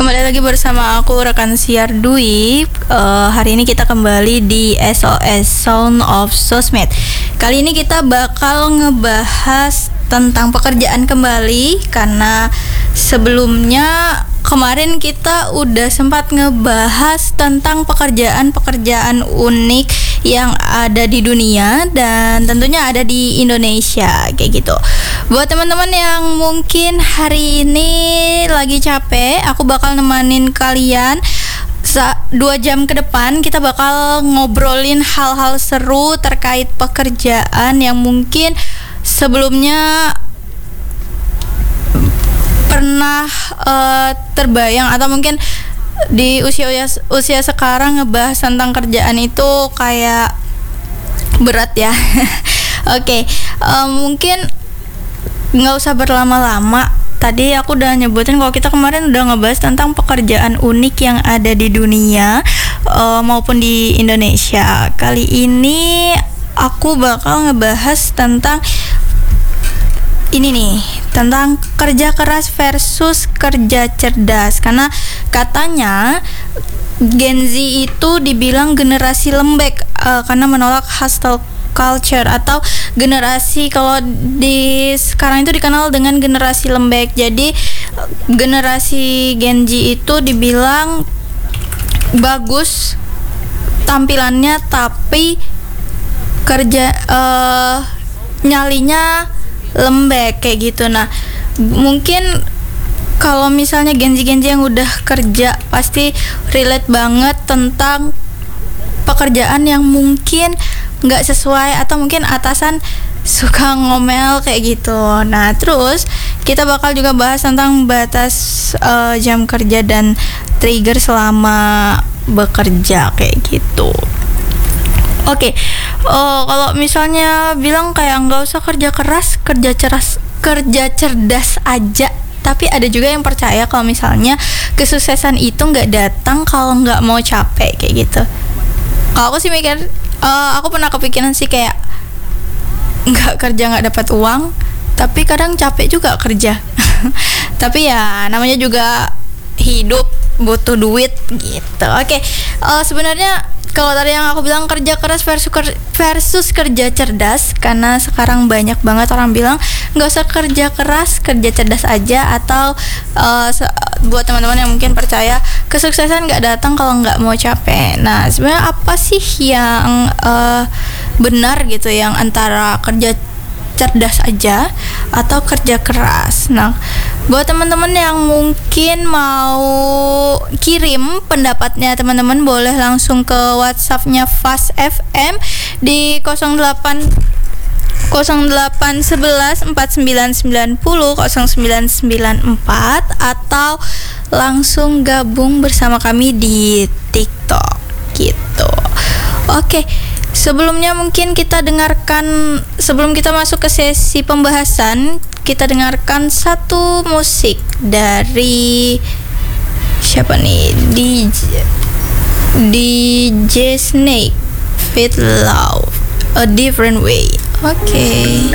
Kembali lagi bersama aku rekan siar Dwi. Hari ini kita kembali di SOS Sound of Sosmed. Kali ini kita bakal ngebahas tentang pekerjaan kembali, karena sebelumnya kemarin kita udah sempat ngebahas tentang pekerjaan-pekerjaan unik yang ada di dunia dan tentunya ada di Indonesia kayak gitu. Buat teman-teman yang mungkin hari ini lagi capek, aku bakal nemenin kalian 2 jam ke depan. Kita bakal ngobrolin hal-hal seru terkait pekerjaan yang mungkin sebelumnya pernah terbayang, atau mungkin di usia sekarang ngebahas tentang kerjaan itu kayak berat ya. Oke, mungkin nggak usah berlama-lama. Tadi aku udah nyebutin kalau kita kemarin udah ngebahas tentang pekerjaan unik yang ada di dunia maupun di Indonesia. Kali ini aku bakal ngebahas tentang ini nih, tentang kerja keras versus kerja cerdas. Karena katanya Gen Z itu dibilang generasi lembek karena menolak hustle culture, atau generasi kalau di sekarang itu dikenal dengan generasi lembek. Jadi generasi Gen Z itu dibilang bagus tampilannya, tapi kerja nyalinya lembek kayak gitu. Nah, mungkin kalau misalnya Gen Z yang udah kerja pasti relate banget tentang pekerjaan yang mungkin nggak sesuai, atau mungkin atasan suka ngomel kayak gitu. Nah, terus kita bakal juga bahas tentang batas jam kerja dan trigger selama bekerja kayak gitu. Oke, kalau misalnya bilang kayak nggak usah kerja keras, kerja cerdas aja. Tapi ada juga yang percaya kalau misalnya kesuksesan itu nggak datang kalau nggak mau capek kayak gitu. Kalau aku sih mikir, aku pernah kepikiran sih kayak nggak kerja nggak dapat uang, tapi kadang capek juga kerja. Tapi ya namanya juga hidup, butuh duit gitu. Oke, sebenarnya kalau tadi yang aku bilang kerja keras versus kerja cerdas, karena sekarang banyak banget orang bilang nggak usah kerja keras, kerja cerdas aja. Atau buat teman-teman yang mungkin percaya kesuksesan nggak datang kalau nggak mau capek. Nah, sebenarnya apa sih yang benar gitu, yang antara kerja cerdas aja atau kerja keras? Nah, buat teman-teman yang mungkin mau kirim pendapatnya, teman-teman boleh langsung ke WhatsApp-nya Fast FM di 0811 4990 0994, atau langsung gabung bersama kami di TikTok gitu. Oke, sebelumnya mungkin kita dengarkan, sebelum kita masuk ke sesi pembahasan, kita dengarkan satu musik dari siapa nih? DJ Snake, Fit Love, A Different Way. Oke.